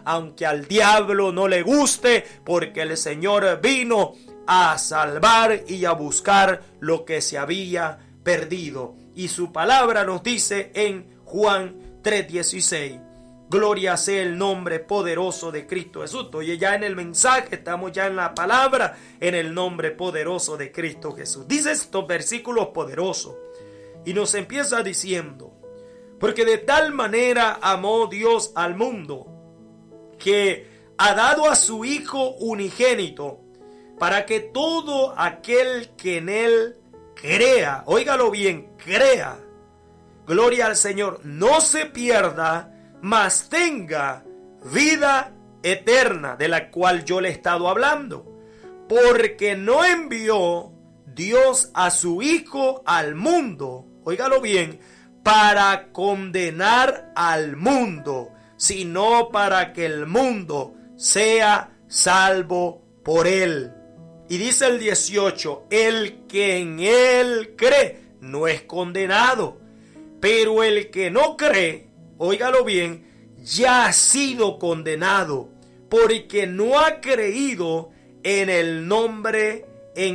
aunque al diablo no le guste, porque el Señor vino a salvar y a buscar lo que se había perdido. Y su palabra nos dice en Juan 3:16, gloria sea el nombre poderoso de Cristo Jesús. Oye, ya en el mensaje, estamos ya en la palabra, en el nombre poderoso de Cristo Jesús. Dice estos versículos poderosos y nos empieza diciendo, porque de tal manera amó Dios al mundo, que ha dado a su Hijo unigénito, para que todo aquel que en él crea, óigalo bien, crea, gloria al Señor, no se pierda, mas tenga vida eterna, de la cual yo le he estado hablando. Porque no envió Dios a su Hijo al mundo, óigalo bien, para condenar al mundo, sino para que el mundo sea salvo por él. Y dice el 18, el que en él cree no es condenado, pero el que no cree, óigalo bien, ya ha sido condenado, porque no ha creído en el nombre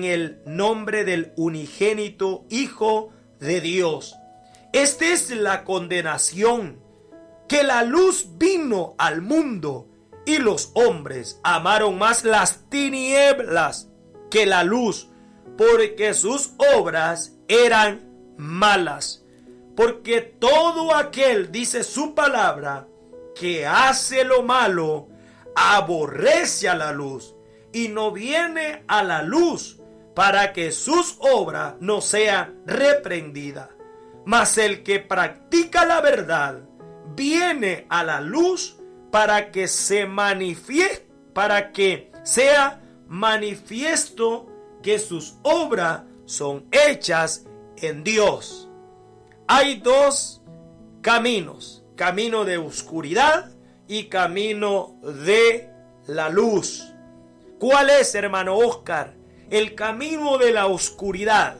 del unigénito Hijo de Dios. Esta es la condenación, que la luz vino al mundo, y los hombres amaron más las tinieblas que la luz, porque sus obras eran malas. Porque todo aquel, dice su palabra, que hace lo malo, aborrece a la luz, y no viene a la luz, para que sus obras no sean reprendidas. Mas el que practica la verdad, viene a la luz, para que sea manifiesto que sus obras son hechas en Dios. Hay dos caminos, camino de oscuridad y camino de la luz. ¿Cuál es, hermano Oscar? El camino de la oscuridad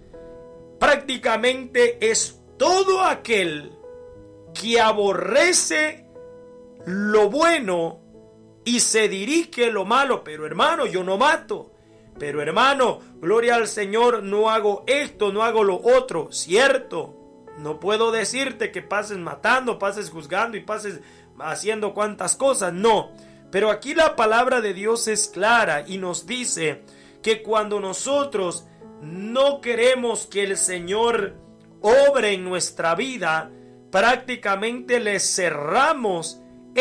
prácticamente es todo aquel que aborrece lo bueno y se dirige a lo malo. Pero hermano, yo no mato. Pero hermano, gloria al Señor, no hago esto, no hago lo otro. Cierto, no puedo decirte que pases matando, pases juzgando y pases haciendo cuantas cosas. No, pero aquí la palabra de Dios es clara y nos dice que cuando nosotros no queremos que el Señor obre en nuestra vida, prácticamente le cerramos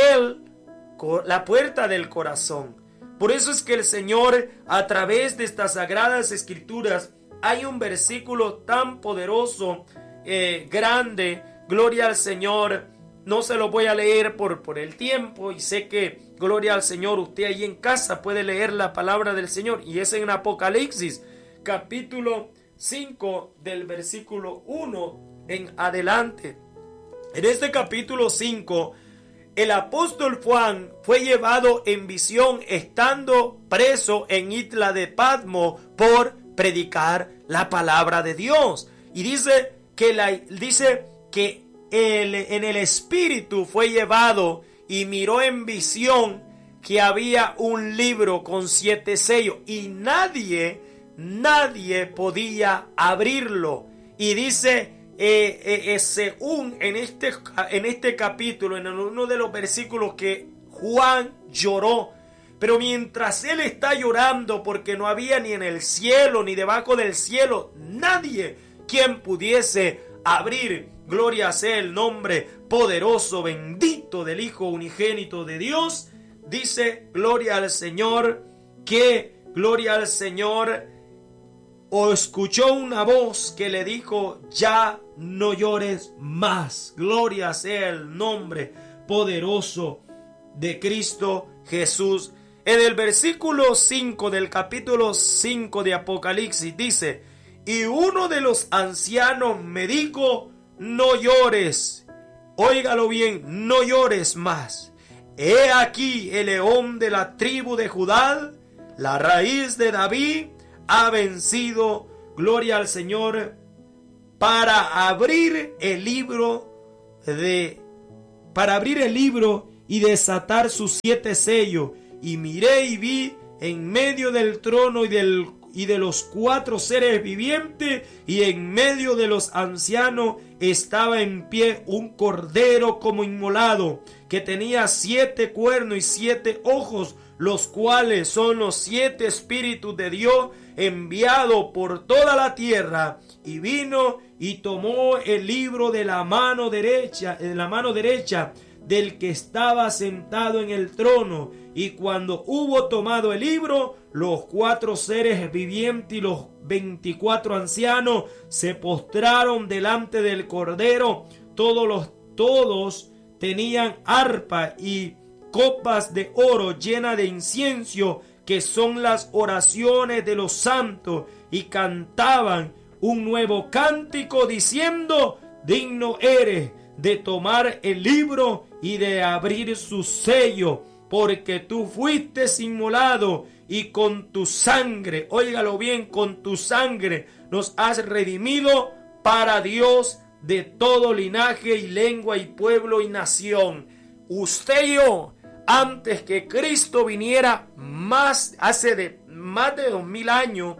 la puerta del corazón. Por eso es que el Señor, a través de estas sagradas escrituras, hay un versículo tan poderoso, grande, gloria al Señor. No se lo voy a leer por el tiempo, y sé que, gloria al Señor, usted ahí en casa puede leer la palabra del Señor, y es en Apocalipsis, capítulo 5, del versículo 1 en adelante. En este capítulo 5, el apóstol Juan fue llevado en visión estando preso en Isla de Patmos por predicar la palabra de Dios. Y dice que en el espíritu fue llevado y miró en visión que había un libro con 7 sellos y nadie podía abrirlo. Y dice, según en este capítulo, en uno de los versículos, que Juan lloró. Pero mientras él está llorando, porque no había ni en el cielo ni debajo del cielo nadie quien pudiese abrir, gloria sea el nombre poderoso, bendito del Hijo unigénito de Dios, dice, gloria al Señor, que, gloria al Señor, o escuchó una voz que le dijo, ya no llores más. Gloria sea el nombre poderoso de Cristo Jesús. En el versículo 5 del capítulo 5 de Apocalipsis dice, y uno de los ancianos me dijo, no llores. Óigalo bien, no llores más. He aquí el león de la tribu de Judá, la raíz de David, ha vencido, gloria al Señor, para abrir el libro y desatar sus 7 sellos. Y miré y vi en medio del trono y de los 4 seres vivientes, y en medio de los ancianos estaba en pie un cordero como inmolado, que tenía 7 cuernos y 7 ojos, los cuales son los 7 espíritus de Dios enviado por toda la tierra. Y vino y tomó el libro de la mano derecha del que estaba sentado en el trono. Y cuando hubo tomado el libro, los 4 seres vivientes y los 24 ancianos se postraron delante del Cordero. Todos tenían arpa y copas de oro llenas de incienso, que son las oraciones de los santos, y cantaban un nuevo cántico diciendo: digno eres de tomar el libro y de abrir su sello, porque tú fuiste inmolado y con tu sangre, óigalo bien, con tu sangre nos has redimido para Dios de todo linaje y lengua y pueblo y nación. Usted y yo, antes que Cristo viniera, hace más de 2000 años,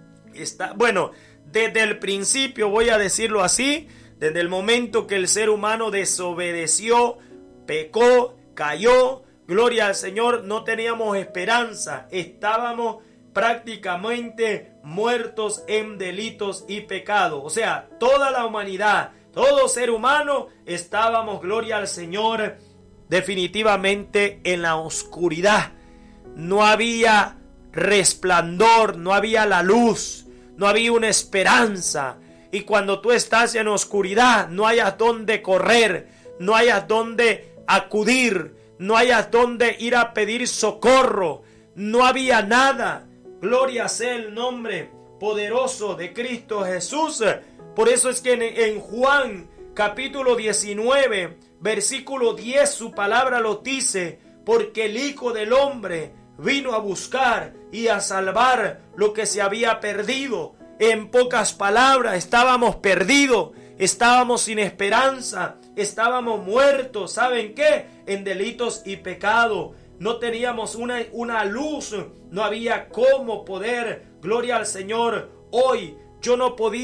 desde el principio, voy a decirlo así, desde el momento que el ser humano desobedeció, pecó, cayó, gloria al Señor, no teníamos esperanza, estábamos prácticamente muertos en delitos y pecados. O sea, toda la humanidad, todo ser humano, estábamos, gloria al Señor, definitivamente en la oscuridad. No había resplandor, no había la luz, no había una esperanza. Y cuando tú estás en oscuridad, no hayas dónde correr, no hayas dónde acudir, no hayas dónde ir a pedir socorro. No había nada. Gloria sea el nombre poderoso de Cristo Jesús. Por eso es que en Juan capítulo 19, versículo 10, su palabra lo dice: porque el Hijo del Hombre vino a buscar y a salvar lo que se había perdido. En pocas palabras, estábamos perdidos, estábamos sin esperanza, estábamos muertos. ¿Saben qué? En delitos y pecados. No teníamos una luz, no había cómo poder, gloria al Señor. Hoy yo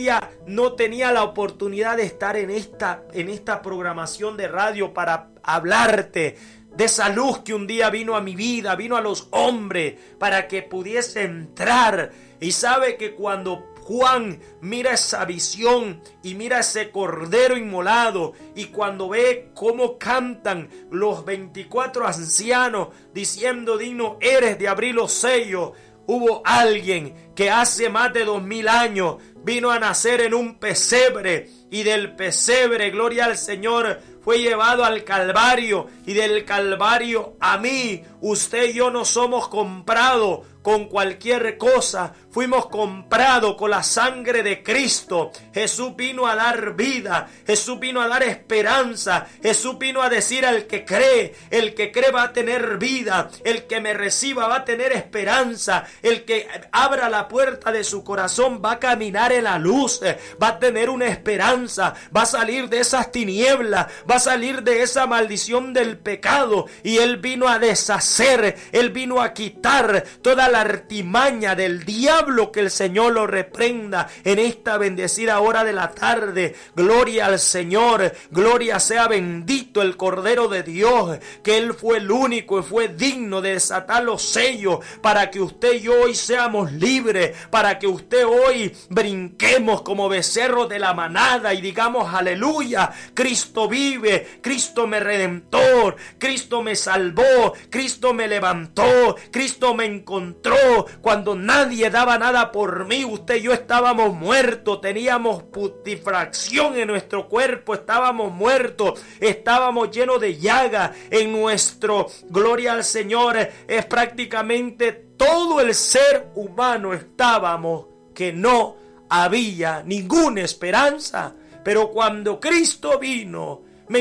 no tenía la oportunidad de estar en esta programación de radio para hablarte de esa luz que un día vino a mi vida, vino a los hombres para que pudiese entrar. Y sabe que cuando Juan mira esa visión y mira ese cordero inmolado, y cuando ve cómo cantan los 24 ancianos diciendo: digno eres de abrir los sellos, hubo alguien que hace más de 2000 años vino a nacer en un pesebre, y del pesebre, gloria al Señor, fue llevado al Calvario, y del Calvario a mí, usted y yo no somos comprados con cualquier cosa, fuimos comprados con la sangre de Cristo. Jesús vino a dar vida, Jesús vino a dar esperanza, Jesús vino a decir al que cree va a tener vida, el que me reciba va a tener esperanza, el que abra la puerta de su corazón va a caminar en la luz, va a tener una esperanza, va a salir de esas tinieblas, va a salir de esa maldición del pecado. Y Él vino a deshacer, Él vino a quitar toda la artimaña del diablo. Que el Señor lo reprenda en esta bendecida hora de la tarde. Gloria al Señor, gloria sea bendito el Cordero de Dios, que Él fue el único y fue digno de desatar los sellos para que usted y yo hoy seamos libres, para que usted hoy brinquemos como becerros de la manada y digamos: aleluya, Cristo vive, Cristo me redentor, Cristo me salvó, Cristo me levantó, Cristo me encontró cuando nadie daba nada por mí. Usted y yo estábamos muertos, teníamos putrefacción en nuestro cuerpo, estábamos muertos, estábamos llenos de llaga en nuestro, gloria al Señor, es prácticamente todo el ser humano estábamos que no había ninguna esperanza. Pero cuando Cristo vino, me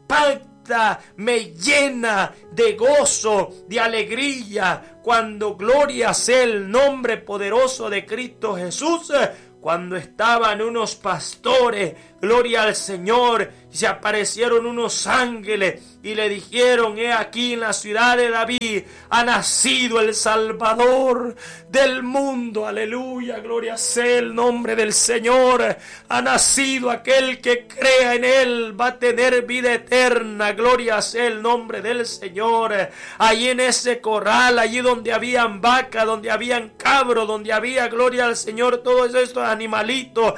impacta, me llena de gozo, de alegría, cuando gloria sea el nombre poderoso de Cristo Jesús. Cuando estaban unos pastores, gloria al Señor, se aparecieron unos ángeles y le dijeron: he aquí, en la ciudad de David ha nacido el Salvador del mundo. Aleluya, gloria sea el nombre del Señor. Ha nacido aquel que crea en él, va a tener vida eterna. Gloria sea el nombre del Señor. Allí en ese corral, allí donde habían vacas, donde habían cabros, donde había, gloria al Señor, todos estos animalitos,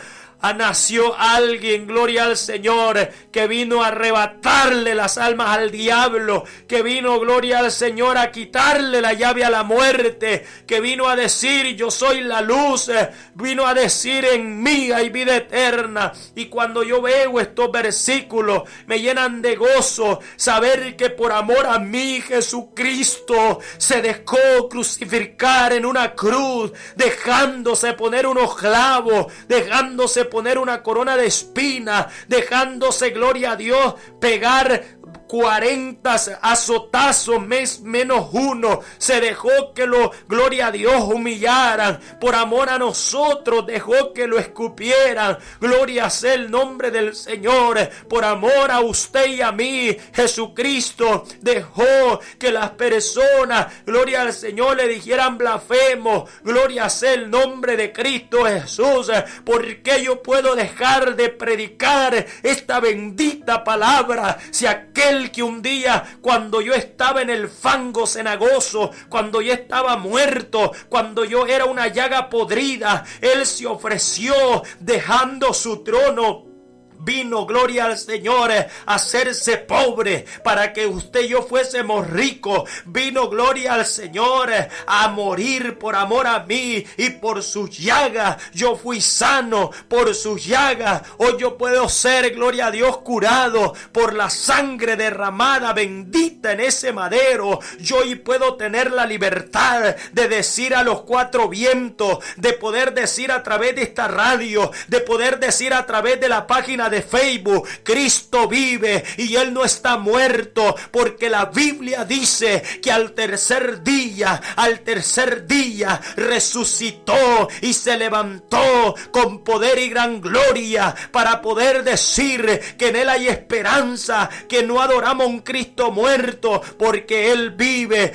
nació alguien, gloria al Señor, que vino a arrebatarle las almas al diablo, que vino, gloria al Señor, a quitarle la llave a la muerte, que vino a decir: yo soy la luz, vino a decir: en mí hay vida eterna. Y cuando yo veo estos versículos, me llenan de gozo saber que por amor a mí Jesucristo se dejó crucificar en una cruz, dejándose poner unos clavos, dejándose poner una corona de espina, dejándose, gloria a Dios, pegar 40 azotazos menos uno. Se dejó que gloria a Dios, humillaran. Por amor a nosotros dejó que lo escupieran. Gloria sea el nombre del Señor. Por amor a usted y a mí, Jesucristo dejó que las personas, gloria al Señor, le dijeran blasfemo. Gloria sea el nombre de Cristo Jesús. Porque yo puedo dejar de predicar esta bendita palabra si aquel que un día, cuando yo estaba en el fango cenagoso, cuando yo estaba muerto, cuando yo era una llaga podrida, él se ofreció dejando su trono, vino, gloria al Señor, a hacerse pobre para que usted y yo fuésemos ricos. Vino, gloria al Señor, a morir por amor a mí, y por sus llagas yo fui sano. Por sus llagas hoy yo puedo ser, gloria a Dios, curado por la sangre derramada bendita en ese madero. Yo hoy puedo tener la libertad de decir a los cuatro vientos, de poder decir a través de esta radio, de poder decir a través de la página de Facebook: Cristo vive y Él no está muerto, porque la Biblia dice que al tercer día resucitó y se levantó con poder y gran gloria, para poder decir que en Él hay esperanza, que no adoramos a un Cristo muerto, porque Él vive,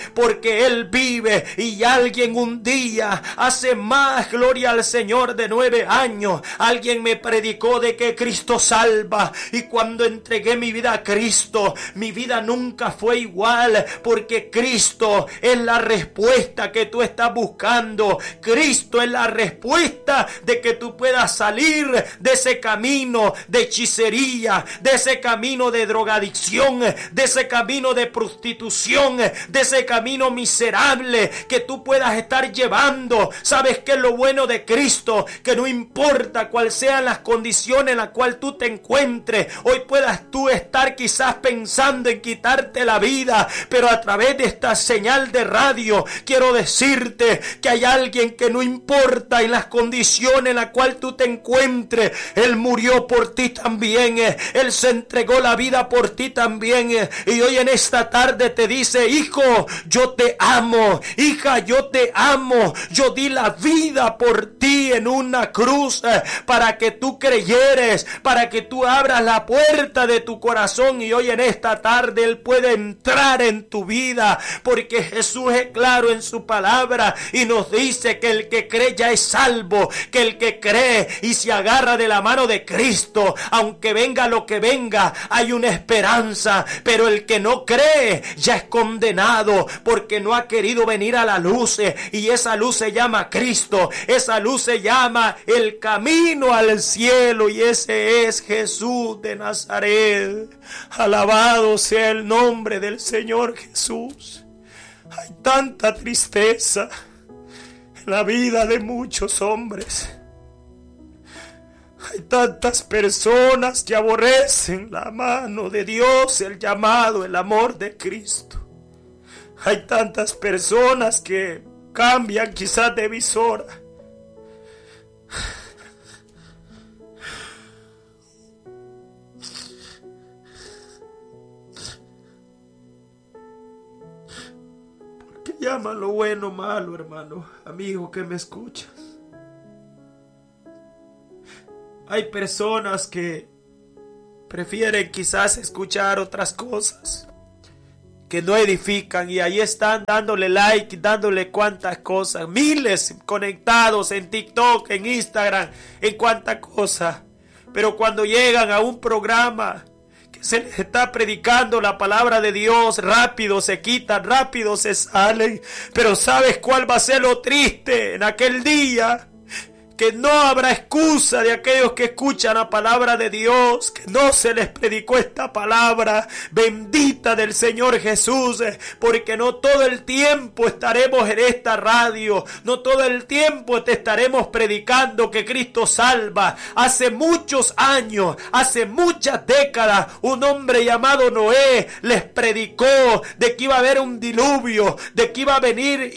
y alguien un día, hace más, gloria al Señor, de 9 años, alguien me predicó de que Cristo salva, y cuando entregué mi vida a Cristo, mi vida nunca fue igual, porque Cristo es la respuesta que tú estás buscando. Cristo es la respuesta de que tú puedas salir de ese camino de hechicería, de ese camino de drogadicción, de ese camino de prostitución, de ese camino miserable que tú puedas estar llevando. ¿Sabes qué es lo bueno de Cristo? Que no importa cuáles sean las condiciones en las cuales tú te encuentres, hoy puedas tú estar quizás pensando en quitarte la vida, pero a través de esta señal de radio quiero decirte que hay alguien que no importa en las condiciones en las cuales tú te encuentres, Él murió por ti también, Él se entregó la vida por ti también, y hoy en esta tarde te dice: hijo, yo te amo, hija, yo te amo, yo di la vida por ti en una cruz, para que tú creyeres, para que tú abras la puerta de tu corazón, y hoy en esta tarde Él puede entrar en tu vida, porque Jesús es claro en su palabra y nos dice que el que cree ya es salvo, que el que cree y se agarra de la mano de Cristo, aunque venga lo que venga, hay una esperanza. Pero el que no cree ya es condenado, porque no ha querido venir a la luz, y esa luz se llama Cristo, esa luz se llama el camino al cielo, y ese es Jesús de Nazaret. Alabado sea el nombre del Señor Jesús. Hay tanta tristeza en la vida de muchos hombres. Hay tantas personas que aborrecen la mano de Dios, el llamado, el amor de Cristo. Hay tantas personas que cambian quizás de emisora. Porque llaman lo bueno malo, hermano, amigo que me escuchas. Hay personas que prefieren quizás escuchar otras cosas que no edifican, y ahí están dándole like, dándole cuantas cosas, miles conectados en TikTok, en Instagram, en cuantas cosas. Pero cuando llegan a un programa que se les está predicando la palabra de Dios, rápido se quitan, rápido se salen. Pero ¿sabes cuál va a ser lo triste en aquel día? Que no habrá excusa de aquellos que escuchan la palabra de Dios, que no se les predicó esta palabra bendita del Señor Jesús, porque no todo el tiempo estaremos en esta radio, no todo el tiempo te estaremos predicando que Cristo salva. Hace muchos años, hace muchas décadas, un hombre llamado Noé les predicó de que iba a haber un diluvio, de que iba a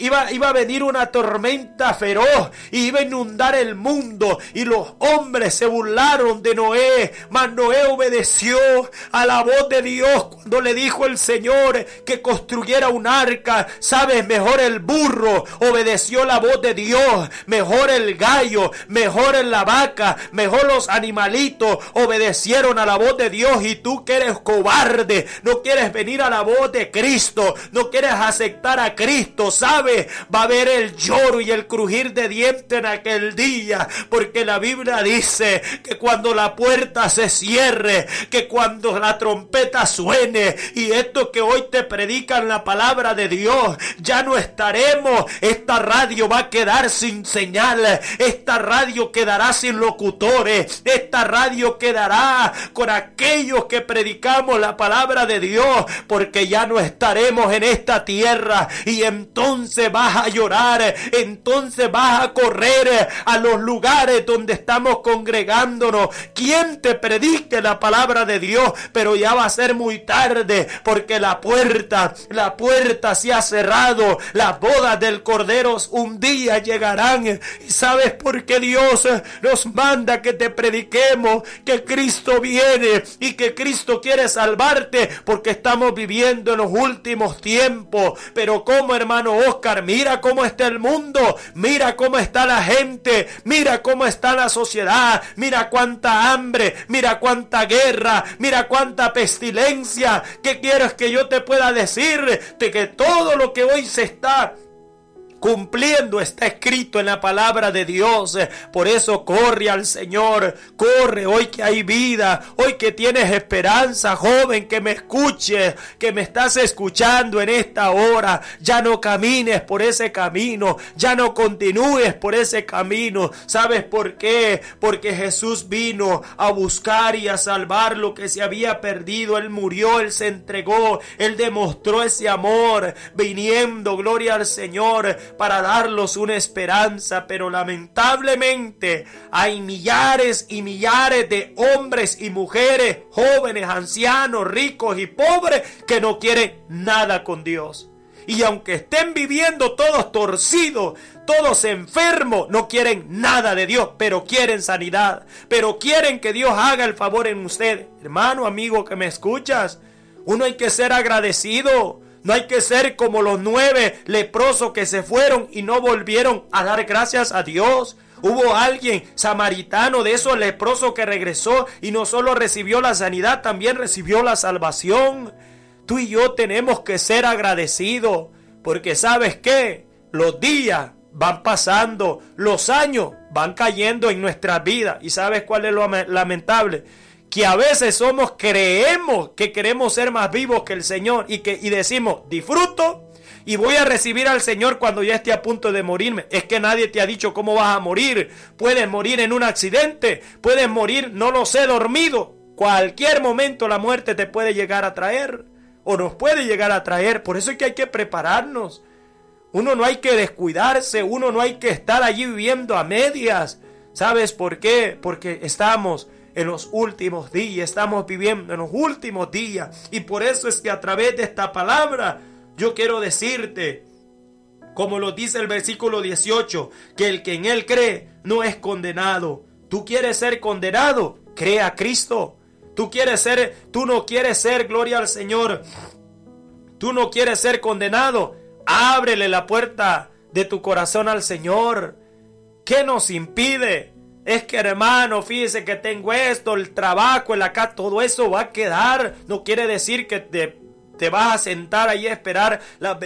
venir una tormenta feroz y iba a inundar el mundo, y los hombres se burlaron de Noé, mas Noé obedeció a la voz de Dios cuando le dijo el Señor que construyera un arca. Sabes, mejor el burro obedeció la voz de Dios, mejor el gallo, mejor la vaca, mejor los animalitos obedecieron a la voz de Dios. Y tú que eres cobarde, no quieres venir a la voz de Cristo, no quieres aceptar a Cristo, sabes, va a haber el lloro y el crujir de dientes en aquel día, porque la Biblia dice que cuando la puerta se cierre, que cuando la trompeta suene, y esto que hoy te predican la palabra de Dios, ya no estaremos, esta radio va a quedar sin señal, esta radio quedará sin locutores, esta radio quedará con aquellos que predicamos la palabra de Dios, porque ya no estaremos en esta tierra. Y entonces vas a llorar, entonces vas a correr a los lugares donde estamos congregándonos. ¿Quién te predique la palabra de Dios? Pero ya va a ser muy tarde, porque la puerta se ha cerrado. Las bodas del Cordero un día llegarán. ¿Y sabes por qué Dios nos manda que te prediquemos que Cristo viene y que Cristo quiere salvarte? Porque estamos viviendo en los últimos tiempos. Pero como, hermano Oscar, mira cómo está el mundo, mira cómo está la gente, mira cómo está la sociedad, mira cuánta hambre, mira cuánta guerra, mira cuánta pestilencia. ¿Qué quieres que yo te pueda decir? De que todo lo que hoy se está cumpliendo está escrito en la palabra de Dios. Por eso corre al Señor, corre hoy que hay vida, hoy que tienes esperanza, joven que me escuches, que me estás escuchando en esta hora. Ya no camines por ese camino, ya no continúes por ese camino. ¿Sabes por qué? Porque Jesús vino a buscar y a salvar lo que se había perdido. Él murió, Él se entregó, Él demostró ese amor, viniendo, gloria al Señor, para darlos una esperanza. Pero lamentablemente hay millares y millares de hombres y mujeres, jóvenes, ancianos, ricos y pobres, que no quieren nada con Dios. Y aunque estén viviendo todos torcidos, todos enfermos, no quieren nada de Dios, pero quieren sanidad, pero quieren que Dios haga el favor en ustedes. Hermano, amigo que me escuchas, uno hay que ser agradecido. No hay que ser como los 9 leprosos que se fueron y no volvieron a dar gracias a Dios. Hubo alguien samaritano de esos leprosos que regresó y no solo recibió la sanidad, también recibió la salvación. Tú y yo tenemos que ser agradecidos, porque ¿sabes qué? Los días van pasando, los años van cayendo en nuestras vidas. ¿Y sabes cuál es lo lamentable? Que a veces creemos que queremos ser más vivos que el Señor y decimos, disfruto y voy a recibir al Señor cuando ya esté a punto de morirme. Es que nadie te ha dicho cómo vas a morir. Puedes morir en un accidente, puedes morir, no lo sé, dormido. Cualquier momento la muerte te puede llegar a traer, o nos puede llegar a traer. Por eso es que hay que prepararnos. Uno no hay que descuidarse, uno no hay que estar allí viviendo a medias. ¿Sabes por qué? Porque estamos en los últimos días, estamos viviendo en los últimos días, y por eso es que a través de esta palabra yo quiero decirte, como lo dice el versículo 18, que el que en él cree no es condenado. ¿Tú quieres ser condenado? Cree a Cristo. Tú no quieres ser, gloria al Señor, tú no quieres ser condenado. Ábrele la puerta de tu corazón al Señor. ¿Qué nos impide? Es que hermano, fíjese que tengo esto, el trabajo, el acá, todo eso va a quedar. No quiere decir que te vas a sentar ahí a esperar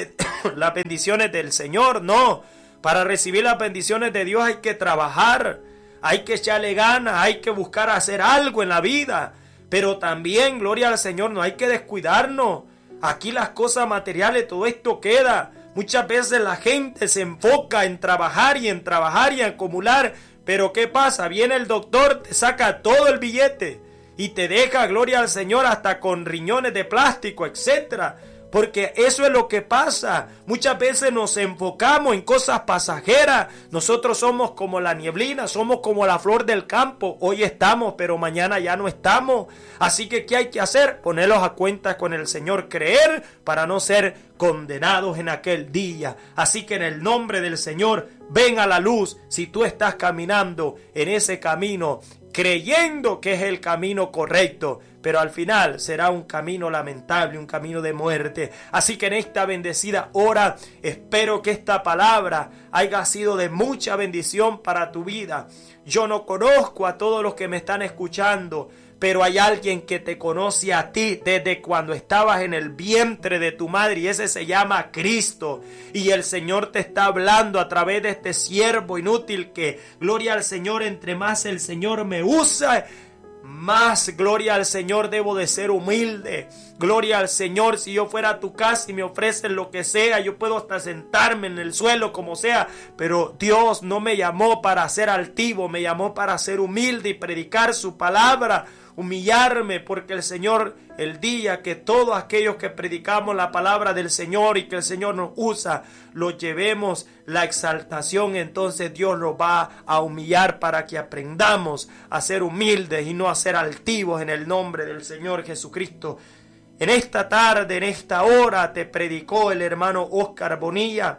las bendiciones del Señor. No, para recibir las bendiciones de Dios hay que trabajar, hay que echarle ganas, hay que buscar hacer algo en la vida. Pero también, gloria al Señor, no hay que descuidarnos. Aquí las cosas materiales, todo esto queda. Muchas veces la gente se enfoca en trabajar y acumular. Pero ¿qué pasa? Viene el doctor, te saca todo el billete y te deja, gloria al Señor, hasta con riñones de plástico, etcétera. Porque eso es lo que pasa. Muchas veces nos enfocamos en cosas pasajeras. Nosotros somos como la nieblina, somos como la flor del campo. Hoy estamos, pero mañana ya no estamos. Así que ¿qué hay que hacer? Ponerlos a cuenta con el Señor, creer para no ser condenados en aquel día. Así que en el nombre del Señor, ven a la luz si tú estás caminando en ese camino, creyendo que es el camino correcto, pero al final será un camino lamentable, un camino de muerte. Así que en esta bendecida hora, espero que esta palabra haya sido de mucha bendición para tu vida. Yo no conozco a todos los que me están escuchando, pero hay alguien que te conoce a ti desde cuando estabas en el vientre de tu madre, y ese se llama Cristo. Y el Señor te está hablando a través de este siervo inútil que, gloria al Señor, entre más el Señor me usa, más, gloria al Señor, debo de ser humilde. Gloria al Señor, si yo fuera a tu casa y me ofrecen lo que sea, yo puedo hasta sentarme en el suelo como sea, pero Dios no me llamó para ser altivo, me llamó para ser humilde y predicar su palabra, humillarme, porque el Señor, el día que todos aquellos que predicamos la palabra del Señor y que el Señor nos usa, lo llevemos la exaltación, entonces Dios lo va a humillar para que aprendamos a ser humildes y no a ser altivos en el nombre del Señor Jesucristo. En esta tarde, en esta hora, te predicó el hermano Oscar Bonilla,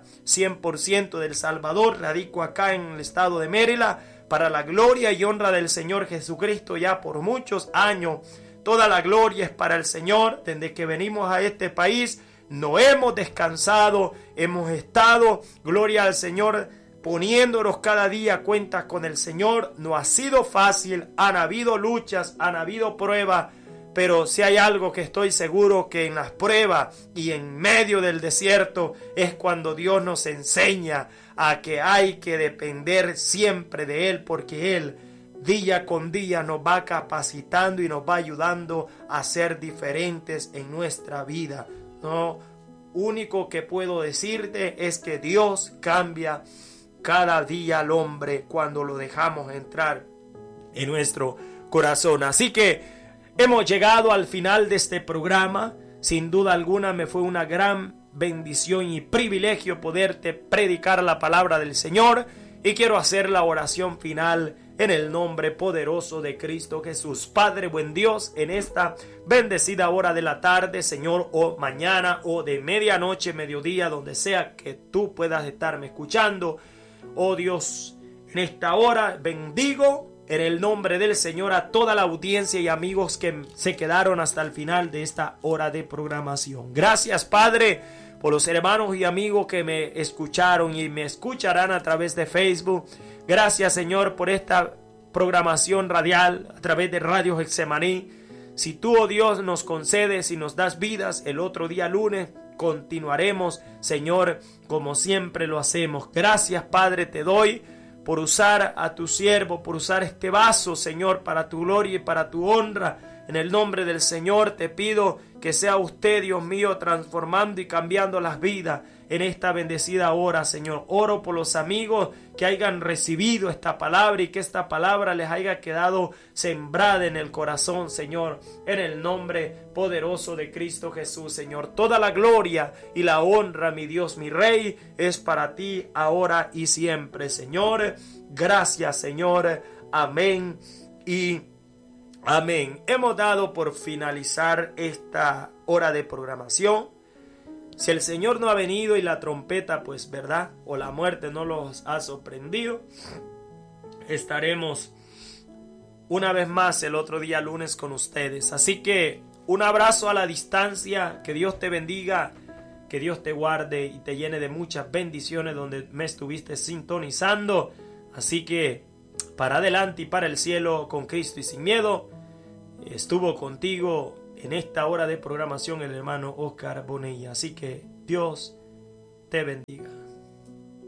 100% del Salvador, radico acá en el estado de Maryland, para la gloria y honra del Señor Jesucristo ya por muchos años. Toda la gloria es para el Señor. Desde que venimos a este país no hemos descansado, hemos estado, gloria al Señor, poniéndonos cada día cuentas con el Señor. No ha sido fácil, han habido luchas, han habido pruebas, pero si hay algo que estoy seguro, que en las pruebas y en medio del desierto es cuando Dios nos enseña a que hay que depender siempre de Él, porque Él día con día nos va capacitando y nos va ayudando a ser diferentes en nuestra vida. Lo único que puedo decirte es que Dios cambia cada día al hombre cuando lo dejamos entrar en nuestro corazón. Así que hemos llegado al final de este programa. Sin duda alguna me fue una gran bendición y privilegio poderte predicar la palabra del Señor, y quiero hacer la oración final en el nombre poderoso de Cristo Jesús. Padre buen Dios, en esta bendecida hora de la tarde, Señor, o mañana o de medianoche, mediodía, donde sea que tú puedas estarme escuchando, oh Dios, en esta hora bendigo en el nombre del Señor a toda la audiencia y amigos que se quedaron hasta el final de esta hora de programación. Gracias, Padre, por los hermanos y amigos que me escucharon y me escucharán a través de Facebook. Gracias, Señor, por esta programación radial a través de Radio Getsemaní. Si tú, oh Dios, nos concedes y nos das vidas, el otro día lunes continuaremos, Señor, como siempre lo hacemos. Gracias, Padre, te doy por usar a tu siervo, por usar este vaso, Señor, para tu gloria y para tu honra. En el nombre del Señor te pido que sea usted, Dios mío, transformando y cambiando las vidas en esta bendecida hora, Señor. Oro por los amigos que hayan recibido esta palabra y que esta palabra les haya quedado sembrada en el corazón, Señor, en el nombre poderoso de Cristo Jesús, Señor. Toda la gloria y la honra, mi Dios, mi Rey, es para ti ahora y siempre, Señor. Gracias, Señor. Amén y amén. Hemos dado por finalizar esta hora de programación. Si el Señor no ha venido y la trompeta, pues, ¿verdad? O la muerte no los ha sorprendido, estaremos una vez más el otro día lunes con ustedes. Así que un abrazo a la distancia. Que Dios te bendiga, que Dios te guarde y te llene de muchas bendiciones donde me estuviste sintonizando. Así que para adelante y para el cielo con Cristo y sin miedo. Estuvo contigo en esta hora de programación el hermano Oscar Bonilla. Así que Dios te bendiga.